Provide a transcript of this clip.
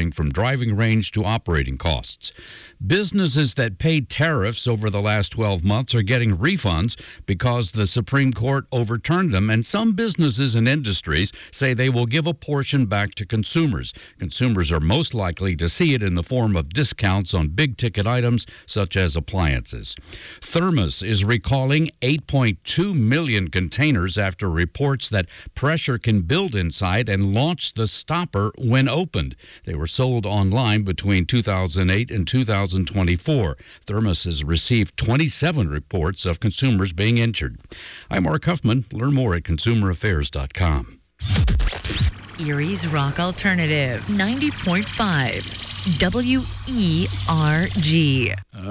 everything from driving range to operating costs. Businesses that paid tariffs over the last 12 months are getting refunds because the Supreme Court overturned them, and some businesses and industries say they will give a portion back to consumers. Consumers are most likely to see it in the form of discounts on big-ticket items such as appliances. Thermos is recalling 8.2 million containers after reports that pressure can build inside and launch the stopper when opened. They were sold online between 2008 and 2024. Thermos has received 27 reports of consumers being injured. I'm Mark Huffman. Learn more at consumeraffairs.com. Erie's Rock Alternative, 90.5 WERG.